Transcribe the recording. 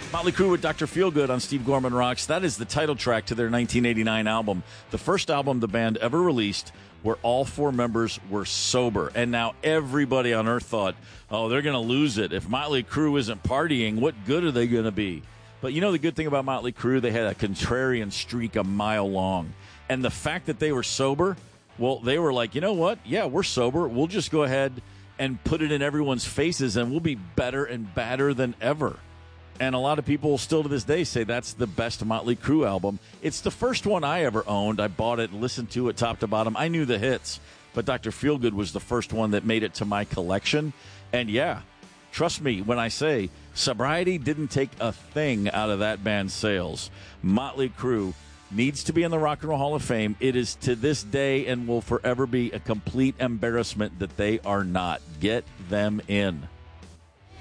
Motley Crue with Dr. Feelgood on Steve Gorman Rocks. That is the title track to their 1989 album, the first album the band ever released where all four members were sober. And now everybody on Earth thought, oh, they're going to lose it. If Motley Crue isn't partying, what good are they going to be? But you know the good thing about Motley Crue? They had a contrarian streak a mile long. And the fact that they were sober, well, they were like, you know what? Yeah, we're sober. We'll just go ahead and put it in everyone's faces, and we'll be better and badder than ever. And a lot of people still to this day say that's the best Motley Crue album. It's the first one I ever owned. I bought it and listened to it top to bottom. I knew the hits, but Dr. Feelgood was the first one that made it to my collection. And yeah, trust me when I say sobriety didn't take a thing out of that band's sales. Motley Crue needs to be in the Rock and Roll Hall of Fame. It is to this day and will forever be a complete embarrassment that they are not. Get them in.